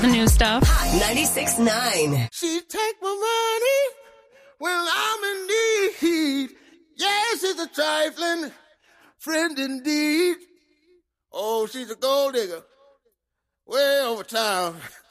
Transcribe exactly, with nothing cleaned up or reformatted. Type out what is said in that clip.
The new stuff. ninety-six point nine. She take my money when I'm in need. Yes, it's a trifling friend indeed. Oh, she's a gold digger way over town.